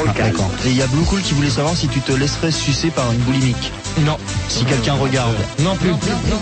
le calme. D'accord. Et il y a Blue Cool qui voulait savoir si tu te laisserais sucer par une boulimique. Non. Si quelqu'un regarde. Non plus.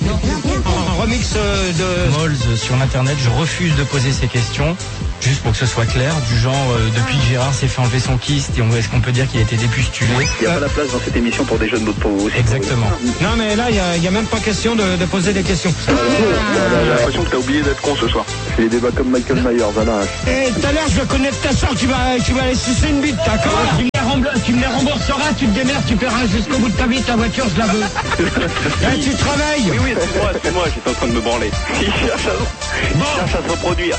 En remix de Molls sur internet, je refuse de poser ces questions. Juste pour que ce soit clair, du genre depuis que Gérard s'est fait enlever son kyste, est-ce qu'on peut dire qu'il a été dépustulé? Il n'y a pas la place dans cette émission pour des jeunes d'autres pauvres aussi. Exactement. Non mais là, il n'y a même pas question de poser des questions. J'ai l'impression que t'as oublié d'être con ce soir. C'est des débats comme Michael Myers, Alain. Et tout à l'heure, je veux connaître ta soeur, tu vas aller sucer une bite, d'accord? Tu me les rembourseras, tu te démerdes, tu paieras jusqu'au bout de ta vie, ta voiture, je la veux. Là, tu travailles? Oui, c'est moi, j'étais en train de me branler. Il cherche à se reproduire.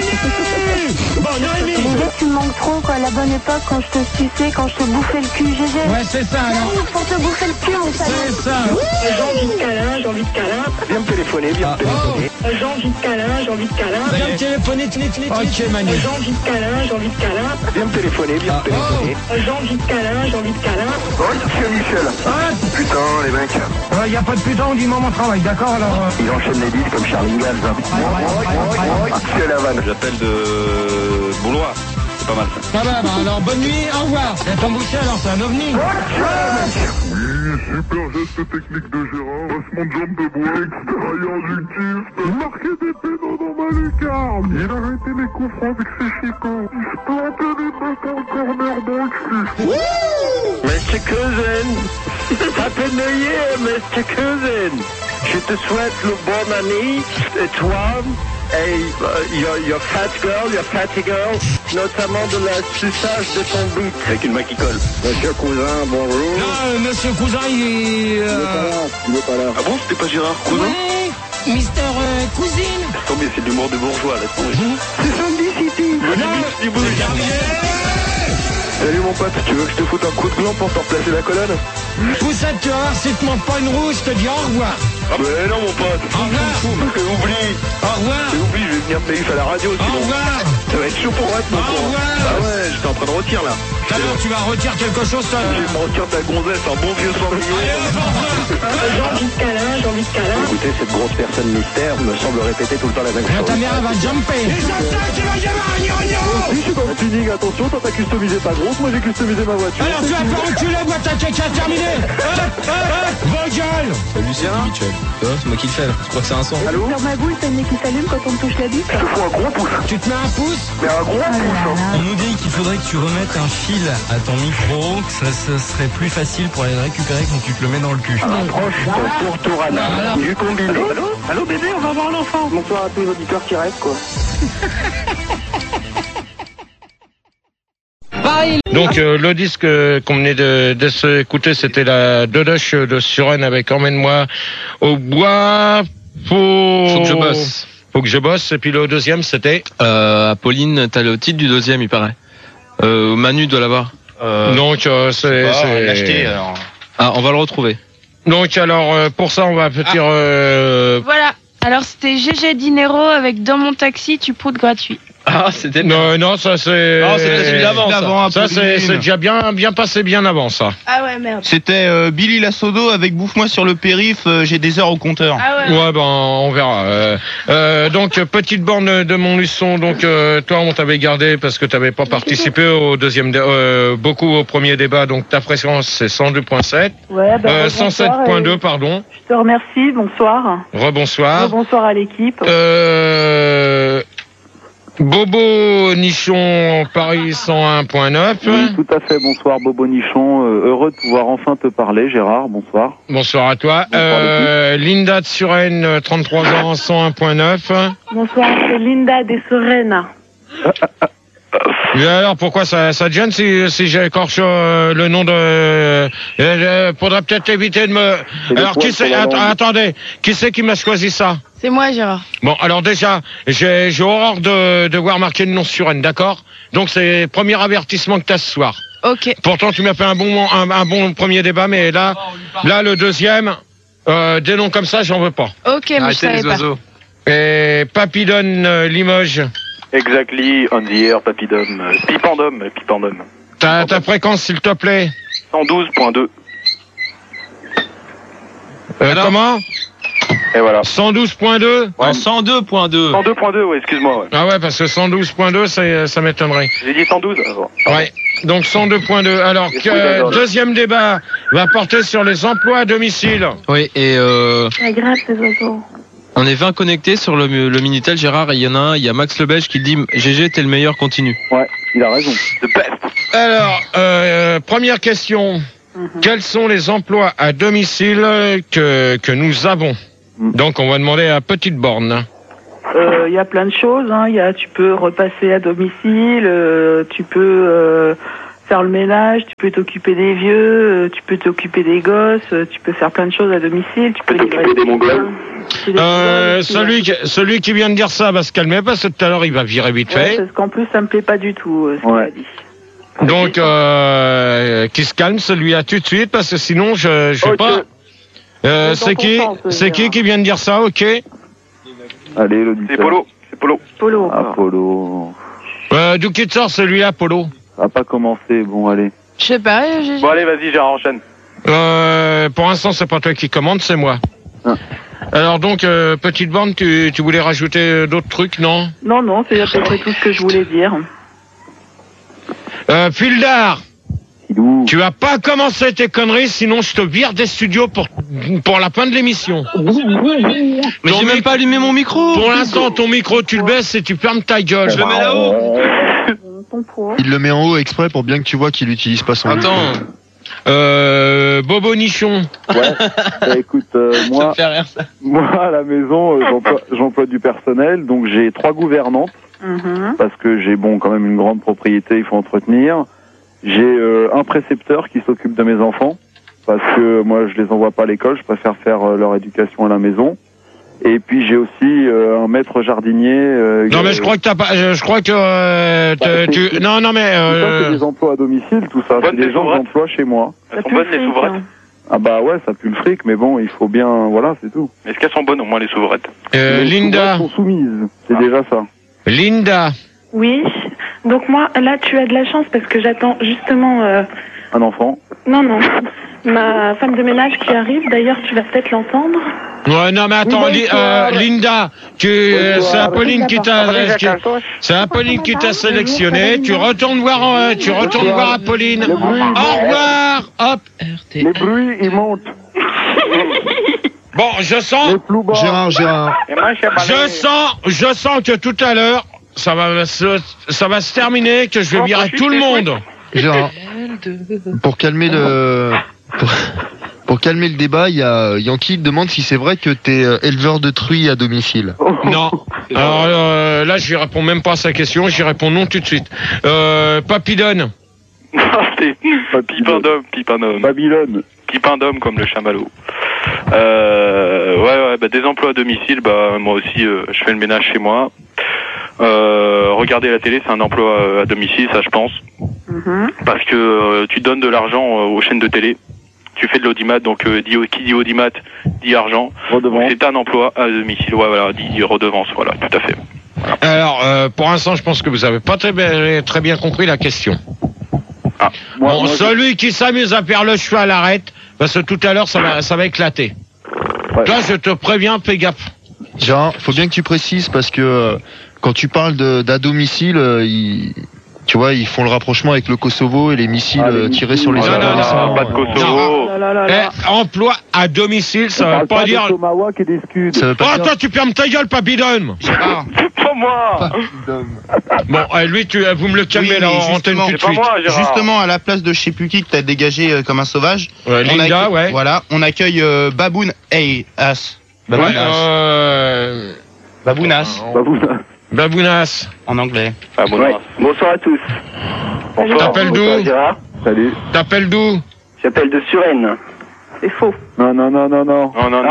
Bon, Noémie. Tu me manques trop, quoi, à la bonne époque, quand je te suçais, quand je te bouffais le cul, GG. Ouais, c'est ça, alors. Pour te bouffer le cul, mon salaud. C'est ça. J'ai envie de câlin, j'ai envie de câlin. Viens me téléphoner, viens me téléphoner. J'ai envie de câlin, j'ai envie de câlin. Viens me téléphoner, Ok, Manu. J'ai envie de câlin, j'ai envie de câlin. Viens me téléphoner, viens me téléphoner. J'ai envie de câlin, j'ai envie de câlin. Oh, c'est Michel. Putain, les mecs. Il n'y a pas de putain, on dit moment travail, d'accord, alors. Ils enchaînent les disques comme Charlie Gans. C'est la vanne. J'appelle de Boulois. C'est pas mal ça. Ça va, alors bonne nuit, au revoir. C'est ton boucher, alors c'est un ovni. Oui, super geste technique de Gérard, passement de jambe de bois, extérieur du kyste, marqué des pénaux dans ma lucarne. Il a arrêté les coups francs avec ses chicots. Il se plantait des bottes en corner box. Mr. Cousin, Happy New Year, Mr. Cousin. Je te souhaite le bon année, et toi, et your fat girl, your fatty girl, notamment de la suçage de ton bite. Avec une main qui colle. Monsieur Cousin, bonjour. Non, monsieur Cousin, il Il est pas là. Ah bon, c'était pas Gérard Cousin? Ouais, Mister Cousine. Laisse tomber, c'est de l'humour de bourgeois, laisse tomber. C'est Sandy City. C'est terminé. Salut mon pote, tu veux que je te foute un coup de gland pour te replacer la colonne? Poussette, tu vas voir, si tu manques pas une rousse, je te dis au revoir. Ah mais non mon pote. Au revoir. Oublie. Au revoir. Oublie, je vais venir te à la radio Au sinon. revoir. Ça va être chaud pour être mon Au con. revoir. Ah ouais, j'étais en train de retirer là. Alors, tu vas retirer quelque chose, toi? Je vais me retirer ta gonzesse, un bon vieux sanglier. J'ai envie de câlin, j'ai envie de câlin. Écoutez, cette grosse personne mystère me semble répéter tout le temps la même chose. Ta mère, elle va jumper. Et j'entends qu'il va y avoir un gnogno. Si je suis dans le tuning, attention, toi t'as customisé ta grosse, moi j'ai customisé ma voiture. Alors, tu vas pas reculer, moi, ta caca terminée. Vos gueules. Salut, c'est Michel. C'est moi qui le fais, je crois que c'est un son. Allô? Sur ma boule, t'as le nez qui s'allume quand on te touche la bite. Je te fous un gros pouce. Tu te mets un pouce? Mais un gros pouce, hein. On nous dit qu'il faudrait que tu remettes un fil à ton micro, que ça serait plus facile pour aller le récupérer quand tu te le mets dans le cul. Approche ton tour Anna. Du combiné. Allô bébé, on va voir l'enfant. Bonsoir à tous les auditeurs qui restent quoi. Donc le disque qu'on venait de s'écouter, c'était la Dodoche de Suren avec Emmène-moi au bois. Faut que je bosse. Faut que je bosse. Et puis le deuxième, c'était Apolline, t'as le titre du deuxième, il paraît. Manu doit l'avoir. donc c'est l'acheter alors. Ah, on va le retrouver. Donc alors pour ça, on va dire Voilà. Alors c'était GG Dinero avec Dans mon taxi, tu proutes gratuit. Ah, c'était non, ça c'est. Non, c'était celui d'avant. Ça c'est déjà bien passé bien avant ça. Ah ouais, merde. C'était Billy Lassodo avec Bouffe-moi sur le périph', j'ai des heures au compteur. Ah ouais. Ouais, ben on verra. Donc petite borne de Montluçon. Donc toi on t'avait gardé parce que t'avais pas participé au deuxième, beaucoup au premier débat. Donc ta fréquence c'est 102.7, Ouais, 107.2 pardon. Je te remercie, bonsoir. Rebonsoir. Bonsoir à l'équipe. Bobo Nichon Paris 101.9. Oui, tout à fait, bonsoir Bobo Nichon. Heureux de pouvoir enfin te parler Gérard, bonsoir. Bonsoir à toi. Linda de Suren 33 ans 101.9. Bonsoir, c'est Linda de Sorena. Et alors pourquoi ça te gêne si j'écorche le nom de faudrait peut-être éviter de me. Alors qui c'est attendez, qui c'est qui m'a choisi ça? C'est moi, Gérard. Bon, alors déjà, j'ai horreur de voir marquer le nom Suren, d'accord? Donc c'est le premier avertissement que t'as ce soir. Ok. Pourtant tu m'as fait un bon premier débat, mais là le deuxième, des noms comme ça, j'en veux pas. Ok, mais je savais pas. Et Papidone Limoges. Exactly, on the air, Papidum. Pipandum. Ta fréquence, s'il te plaît. 112.2. Comment? Et voilà. 112.2 En 102.2. 102.2, ouais, excuse-moi. Ouais. Ah ouais, parce que 112.2, ça m'étonnerait. J'ai dit 112. Ouais. Donc 102.2. Alors, deuxième débat va porter sur les emplois à domicile. Oui, et C'est grave, ces oiseaux. on est 20 connectés sur le Minitel, Gérard, et il y en a un, il y a Max Le Belge qui dit GG, t'es le meilleur, continue. Ouais, il a raison. The best. Alors, première question. Quels sont les emplois à domicile que nous avons? Donc, on va demander à Petite Borne. Il y a plein de choses. Hein. Tu peux repasser à domicile, tu peux faire le ménage, tu peux t'occuper des vieux, tu peux t'occuper des gosses, tu peux faire plein de choses à domicile. Tu peux t'occuper des Mongols. Celui qui vient de dire ça va se calmer parce que tout à l'heure il va virer vite fait. Parce qu'en plus ça me plaît pas du tout ce qu'il a dit. Donc qui se calme celui-là tout de suite parce que sinon je sais pas. C'est qui vient de dire ça? Ok. Allez, l'auditeur. C'est Polo. Ah, Polo. D'où qu'il sort celui-là, Polo? Ça va pas commencer, bon, allez. Je sais pas, Bon, allez, vas-y, Gérard, enchaîne. Pour l'instant, c'est pas toi qui commande, c'est moi. Ah. Alors donc, Petite Borne, tu voulais rajouter d'autres trucs, non? Non, c'est à peu près tout ce que je voulais dire. Fildar, tu vas pas commencer tes conneries, sinon je te vire des studios pour la fin de l'émission. Mais j'ai même pas allumé mon micro. Pour l'instant, ton micro, tu le baisses et tu fermes ta gueule. Je le mets là-haut. Il le met en haut exprès pour bien que tu vois qu'il utilise pas son micro. Bobo Nichon. Ouais. Écoute, moi, à la maison, j'emploie du personnel, donc j'ai 3 gouvernantes, parce que j'ai quand même une grande propriété, il faut entretenir. J'ai un précepteur qui s'occupe de mes enfants, parce que moi je les envoie pas à l'école, je préfère faire leur éducation à la maison. Et puis j'ai aussi un maître jardinier. Non mais je crois que t'as pas. Je crois que non mais. C'est des emplois à domicile, tout ça. C'est des gens que j'emploie chez moi. Elles sont bonnes les souveraines. Ah bah ouais, ça pue le fric, mais bon, il faut bien, voilà, c'est tout. Est-ce qu'elles sont bonnes au moins les souveraines? Linda. Les sont soumises, c'est déjà ça. Linda. Oui. Donc moi, là, tu as de la chance parce que j'attends justement... Un enfant? Non. Ma femme de ménage qui arrive. D'ailleurs, tu vas peut-être l'entendre. Ouais, non, mais attends, Linda, c'est Apolline qui t'a sélectionné. Tu retournes voir Apolline. Au revoir. Hop. Les bruits, ils montent. Bon, je sens. Gérard. Je sens que tout à l'heure, ça va se terminer, que je vais virer tout le monde. Gérard, pour calmer le débat, il y a Yankee qui demande si c'est vrai que t'es éleveur de truies à domicile. Non. Alors là, je lui réponds même pas à sa question, j'y réponds non tout de suite. Papillon. C'est Pipindome. Babylone. Pipindome comme le chamallow. Ouais, des emplois à domicile, moi aussi, je fais le ménage chez moi. Regarder la télé, c'est un emploi à domicile, ça je pense. Parce que tu donnes de l'argent aux chaînes de télé. Tu fais de l'audimat, donc qui dit audimat dit argent. C'est un emploi à domicile, dit redevance, voilà, tout à fait. Voilà. Alors, pour l'instant, je pense que vous avez pas très bien compris la question. Ah. Celui qui s'amuse à faire le cheval arrête, parce que tout à l'heure, ça va éclater. Ouais. Là, je te préviens, fais gaffe. Gérard, faut bien que tu précises, parce que quand tu parles d'à domicile, tu vois, ils font le rapprochement avec le Kosovo et les missiles tirés sur les adolescents. Pas de Kosovo. Emploi à domicile, ça veut pas dire... Attends, tu fermes ta gueule, Papillon. Pas moi. Bon, lui, vous me le calmez là, en antenne tout de suite. Justement, à la place de je sais plus qui que t'as dégagé comme un sauvage, Linda, voilà, on accueille Baboun As. Babounas. En anglais. Bonsoir à tous. T'appelles d'où? Salut. T'appelles d'où? J'appelle de Suresnes. C'est faux. Non. Non.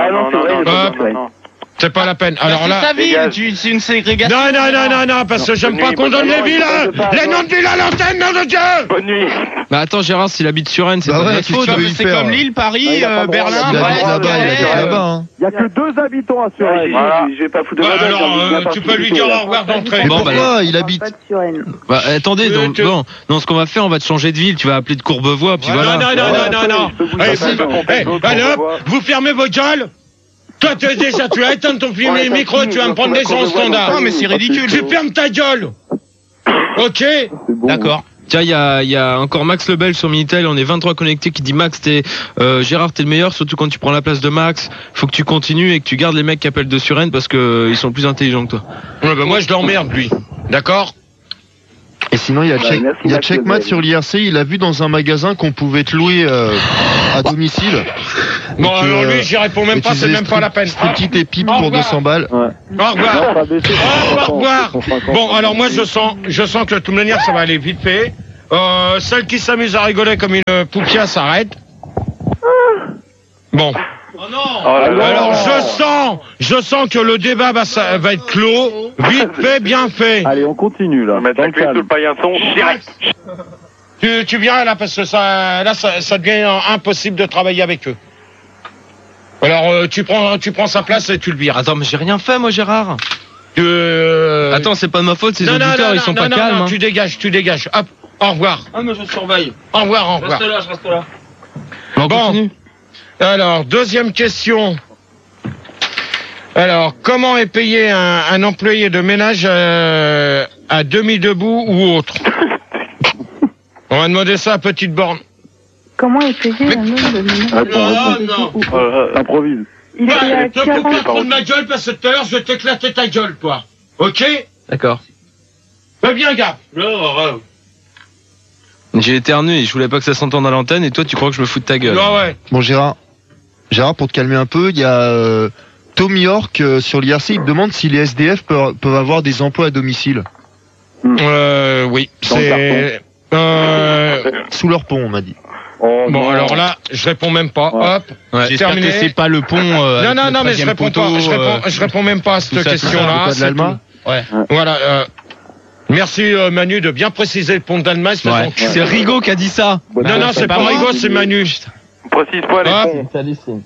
C'est pas la peine. Alors là. C'est ta ville, c'est une ségrégation. Non, parce que j'aime pas qu'on donne les villes, les noms de villes à l'antenne, nom de Dieu! Bonne nuit. Bah attends, Gérard, s'il habite sur Rennes, c'est pas de faute. C'est comme Lille, Paris, Berlin, Calais. Il y a que 2 habitants à Suresnes. Je vais pas foutre de alors, tu peux lui dire au revoir d'entrée. Mais pourquoi il habite? Bah attendez, non, ce qu'on va faire, on va te changer de ville. Tu vas appeler de Courbevoie, puis voilà. Non. Allez hop, vous fermez vos gueules. Toi, tu vas éteindre ton micro, tu vas me prendre des gens au standard. Non, mais c'est ridicule. Tu fermes ta gueule. Ok? D'accord. Tiens, il y a encore Max Lebel sur Minitel, on est 23 connectés, qui dit Max, Gérard, t'es le meilleur, surtout quand tu prends la place de Max. Faut que tu continues et que tu gardes les mecs qui appellent de Suresnes parce que ils sont plus intelligents que toi. Ouais, bah moi je l'emmerde lui. D'accord? Et sinon, il y a Checkmat sur l'IRC, il a vu dans un magasin qu'on pouvait te louer à domicile. Bon, alors lui, j'y réponds même pas, c'est même pas la peine. Striptease tes pipes pour 200 balles. Ouais. Au revoir. Au revoir. Bon, alors moi, je sens que de toute manière, ça va aller vite fait. Celle qui s'amuse à rigoler comme une poupia s'arrête. Bon. Oh non. Alors, je sens que le débat va être clos. Vite fait, bien fait. Allez, on continue, là. Mettre la clé sous le paillasson, direct. Tu viens là parce que ça devient impossible de travailler avec eux. Alors tu prends sa place et tu le vires. Attends, mais j'ai rien fait moi, Gérard. Attends, c'est pas de ma faute, ces auditeurs ils sont pas calmes. Non, tu dégages. Hop, au revoir. Ah mais je surveille. Au revoir. Je reste là. Bon, continue. Alors, deuxième question. Alors, comment est payé un employé de ménage à demi-debout ou autre? On va demander ça à Petite Borne. Comment est payé un homme de ménage? Non. Improvise. Il est à Te faut pas 40 prendre ma gueule parce que tout à l'heure je vais t'éclater ta gueule, toi. Ok? D'accord. Fais bien gaffe. J'ai éternué et je voulais pas que ça s'entende à l'antenne et toi tu crois que je me fous de ta gueule. Ouais. Bon, Gérard, pour te calmer un peu, il y a Tom York sur l'IRC, il te demande si les SDF peuvent avoir des emplois à domicile. Oui. C'est... Sous leur pont, on m'a dit. Oh, bon, non. alors là, je réponds même pas. Ouais. Hop. Ouais, j'espère terminé. que c'est pas le pont. Non, mais je réponds pas. Je réponds même pas à cette question-là. De l'Allemagne. Ouais. Voilà. Merci Manu de bien préciser le pont d'Allemagne. Ouais. C'est Rigaud qui a dit ça. Non, c'est pas Rigaud, c'est Manu. Précise pas les ponts.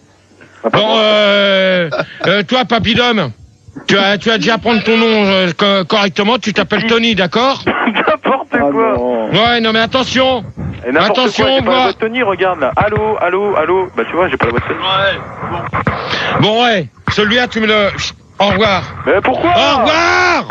Bon, toi, Papidome, tu as dû apprendre ton nom correctement. Tu t'appelles Tony, d'accord? N'importe quoi. Ouais, non mais attention. Et n'importe Attention, quoi, j'ai pas la voir. boîte Tony, regarde là. Allô. Bah tu vois, j'ai pas la boîte Tony. Bon, ouais, celui-là, tu me le... Au revoir. Mais pourquoi? Au revoir.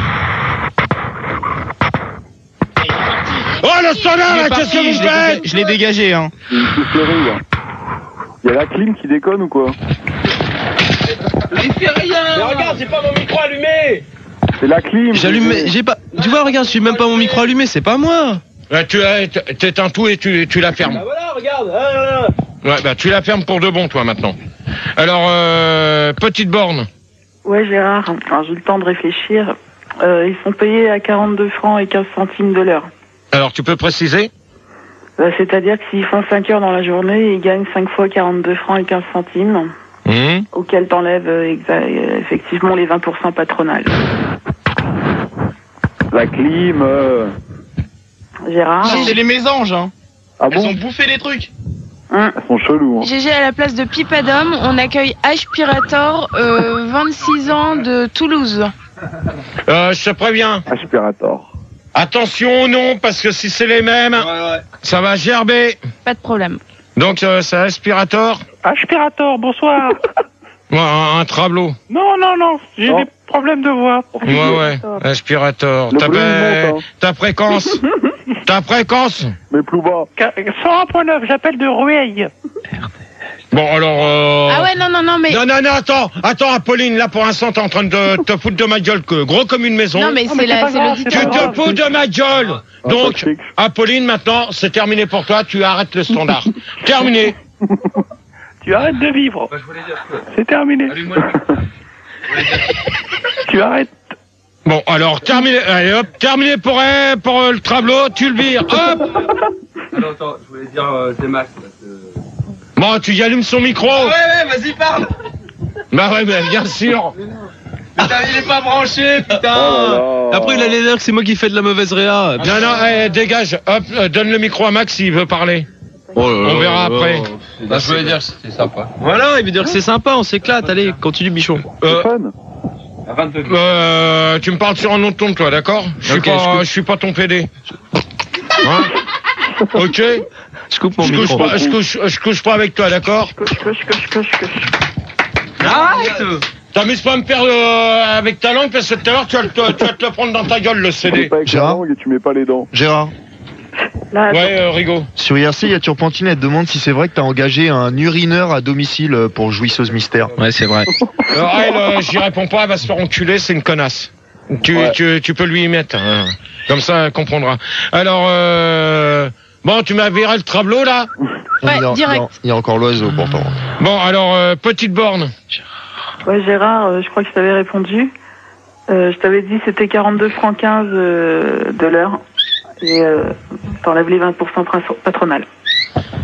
Oh, le standard, là, qu'est-ce que vous faites? Je l'ai dégagé, hein. Une soufflerie, là. Il y a la clim qui déconne ou quoi? Il fait rien. Mais regarde, j'ai pas mon micro allumé. C'est la clim. J'allume, j'ai pas. Tu vois, regarde, je suis même pas mon micro allumé, c'est pas moi. Tu t'éteins tout et tu la fermes. Bah voilà, regarde. Ouais, bah tu la fermes pour de bon, toi, maintenant. Alors, Petite Borne. Ouais, Gérard, enfin, j'ai eu le temps de réfléchir. Ils sont payés à 42 francs et 15 centimes de l'heure. Alors, tu peux préciser? C'est-à-dire que s'ils font 5 heures dans la journée, ils gagnent 5 fois 42 francs et 15 centimes, auquel t'enlèves effectivement les 20% patronales. La clim. Gérard. C'est les mésanges, hein. Ah Elles bon? ont bouffé les trucs. Elles sont chelous. Hein. GG, à la place de Pipadom, on accueille Aspirator, 26 ans de Toulouse. Je te préviens. Aspirator. Attention au nom, parce que si c'est les mêmes, ça va gerber. Pas de problème. Donc, c'est Aspirator. Aspirator, bonsoir. Ouais, un travelot. Non, j'ai des problèmes de voix. Ouais, Aspirator. Ta fréquence. Ta fréquence. Mais plus bas. 101.9, j'appelle de Rueil. Bon, alors... Ah ouais, non, mais... Non, attends, Apolline, là, pour l'instant, t'es en train de te foutre de ma gueule, gros comme une maison. Non, mais c'est l'auditeur. Tu te fous de ma gueule. Donc, Apolline, maintenant, c'est terminé pour toi, tu arrêtes le standard. Terminé. Tu arrêtes de vivre. C'est terminé. Tu arrêtes. Bon, alors, terminé. Allez, hop, terminé pour le travelot, tu le vires. Hop. Attends, je voulais dire, c'est Max. Bon, tu y allumes son micro. Ouais, vas-y, parle. Bah ouais, mais bien sûr. Mais il est pas branché, putain. Après, il allait dire que c'est moi qui fais de la mauvaise réa. Non, dégage. Hop, donne le micro à Max s'il veut parler. On verra après. Bah, je voulais dire que c'était sympa. Voilà, il veut dire que c'est sympa, on s'éclate. Allez, continue, bichon. Tu me parles sur un nom de ton, toi, d'accord? Je suis pas ton PD. Hein? Ok? Je coupe mon micro. Je couche pas avec toi, d'accord? Arrête. T'amuses pas à me perdre avec ta langue parce que tout à l'heure tu vas te le prendre dans ta gueule le CD. Gérard Et tu mets pas les dents. Gérard. Là, Rigaud. Sur IRC, il y a Turpentine, elle te demande si c'est vrai que t'as engagé un urineur à domicile pour Jouisseuse Mystère. Ouais, c'est vrai. Elle, j'y réponds pas, elle va se faire enculer, c'est une connasse. Tu peux lui y mettre. Hein. Comme ça, elle comprendra. Alors, bon, tu m'as viré le tableau, là? Ouais, direct. Il y a encore l'oiseau, pourtant. Bon, alors, petite borne. Ouais, Gérard, je crois que je t'avais répondu. Je t'avais dit c'était 42 francs 15 de l'heure. Et t'enlèves les 20% patronales.